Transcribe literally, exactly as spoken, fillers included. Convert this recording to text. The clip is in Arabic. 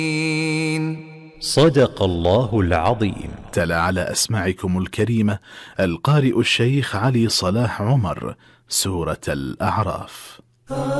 صدق الله العظيم. تلا على أسماعكم الكريمة القارئ الشيخ علي صلاح عمر سورة الأعراف.